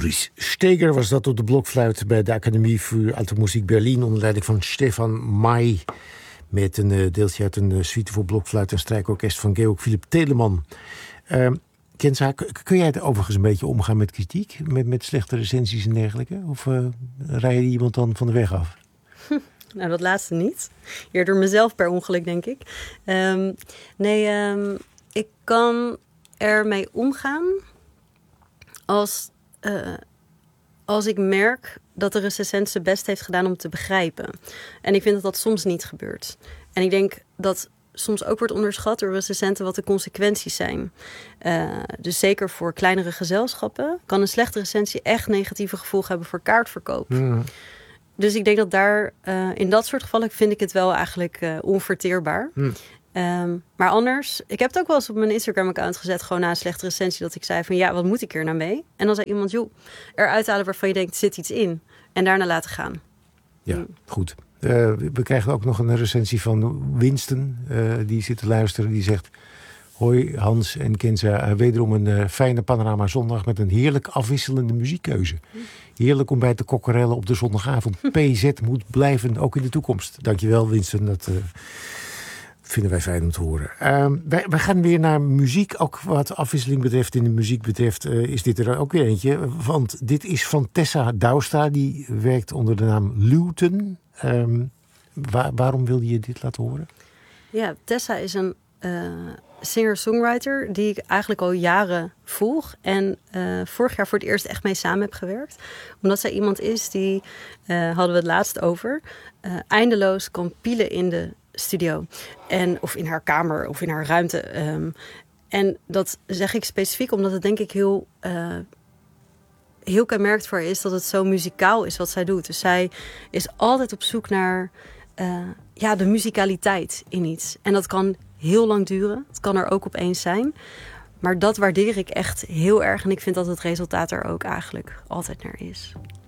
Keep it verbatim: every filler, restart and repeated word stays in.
Boris Steger was dat op de blokfluit bij de Academie voor Alte Musik Berlin onder leiding van Stefan May. Met een uh, deeltje uit een uh, suite voor blokfluit en strijkorkest van Georg Philipp Telemann. Uh, Kenza, k- kun jij het overigens een beetje omgaan met kritiek? Met, met slechte recensies en dergelijke? Of uh, rij je iemand dan van de weg af? Nou, dat laatste niet. Eerder mezelf per ongeluk, denk ik. Um, nee, um, ik kan ermee omgaan als, uh, als ik merk dat de recensent zijn best heeft gedaan om te begrijpen. En ik vind dat dat soms niet gebeurt. En ik denk dat soms ook wordt onderschat door recensenten wat de consequenties zijn. Uh, dus zeker voor kleinere gezelschappen kan een slechte recensie echt negatieve gevolgen hebben voor kaartverkoop. Mm. Dus ik denk dat daar, uh, in dat soort gevallen vind ik het wel eigenlijk uh, onverteerbaar. Mm. Um, maar anders, ik heb het ook wel eens op mijn Instagram-account gezet, gewoon na een slechte recensie, dat ik zei van ja, wat moet ik hier nou mee? En dan zei iemand, joh, eruit halen waarvan je denkt, er zit iets in. En daarna laten gaan. Ja, mm. goed. Uh, we krijgen ook nog een recensie van Winston, uh, die zit te luisteren, die zegt: hoi Hans en Kenza, uh, wederom een uh, fijne panorama zondag met een heerlijk afwisselende muziekkeuze. Heerlijk om bij te kokkerellen op de zondagavond. P Z moet blijven, ook in de toekomst. Dankjewel Winston, dat uh, vinden wij fijn om te horen. Uh, wij, wij gaan weer naar muziek, ook wat afwisseling betreft. In de muziek betreft uh, is dit er ook weer eentje. Want dit is van Tessa Douwstra, die werkt onder de naam Luton. Um, waar, waarom wilde je dit laten horen? Ja, Tessa is een uh, singer-songwriter die ik eigenlijk al jaren volg. En uh, vorig jaar voor het eerst echt mee samen heb gewerkt. Omdat zij iemand is die, uh, hadden we het laatst over, uh, eindeloos kan pielen in de studio. En, of in haar kamer of in haar ruimte. Um, en dat zeg ik specifiek omdat het denk ik heel... Uh, heel kenmerkend voor haar is dat het zo muzikaal is wat zij doet. Dus zij is altijd op zoek naar uh, ja, de muzikaliteit in iets. En dat kan heel lang duren. Het kan er ook opeens zijn. Maar dat waardeer ik echt heel erg. En ik vind dat het resultaat er ook eigenlijk altijd naar is.